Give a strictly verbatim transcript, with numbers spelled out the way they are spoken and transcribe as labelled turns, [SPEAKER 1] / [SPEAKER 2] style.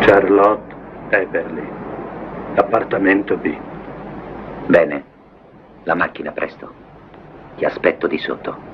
[SPEAKER 1] Charlotte Everly, appartamento B.
[SPEAKER 2] Bene, la macchina presto. Ti aspetto di sotto.